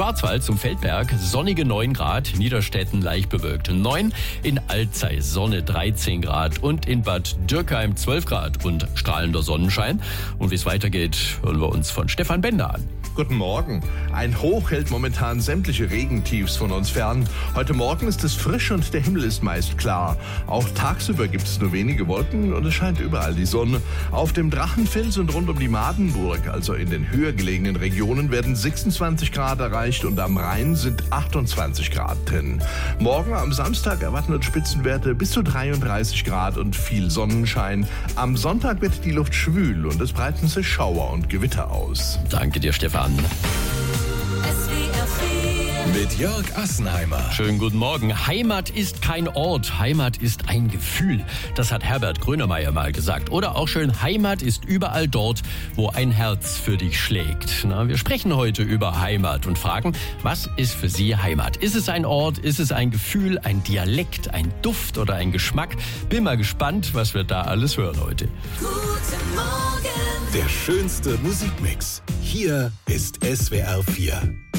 Schwarzwald zum Feldberg sonnige 9 Grad, Niederstetten leicht bewölkt 9, in Alzey Sonne 13 Grad und in Bad Dürkheim 12 Grad und strahlender Sonnenschein. Und wie es weitergeht, hören wir uns von Stefan Bender an. Guten Morgen. Ein Hoch hält momentan sämtliche Regentiefs von uns fern. Heute Morgen ist es frisch und der Himmel ist meist klar. Auch tagsüber gibt es nur wenige Wolken und es scheint überall die Sonne. Auf dem Drachenfels und rund um die Madenburg, also in den höher gelegenen Regionen, werden 26 Grad erreicht und am Rhein sind 28 Grad drin. Morgen am Samstag erwarten uns Spitzenwerte bis zu 33 Grad und viel Sonnenschein. Am Sonntag wird die Luft schwül und es breiten sich Schauer und Gewitter aus. Danke dir, Stefan. Mit Jörg Assenheimer. Schönen guten Morgen. Heimat ist kein Ort, Heimat ist ein Gefühl. Das hat Herbert Grönemeyer mal gesagt. Oder auch schön, Heimat ist überall dort, wo ein Herz für dich schlägt. Na, wir sprechen heute über Heimat und fragen, was ist für Sie Heimat? Ist es ein Ort, ist es ein Gefühl, ein Dialekt, ein Duft oder ein Geschmack? Bin mal gespannt, was wir da alles hören heute. Guten Morgen. Der schönste Musikmix. Hier ist SWR 4.